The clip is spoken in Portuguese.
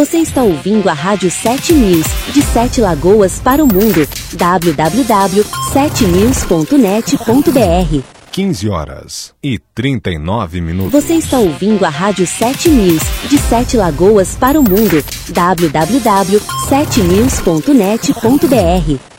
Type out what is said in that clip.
Você está ouvindo a Rádio 7 News, de 7 Lagoas para o mundo. www.7news.net.br 15h39. Você está ouvindo a Rádio 7 News, de 7 Lagoas para o mundo. www.7news.net.br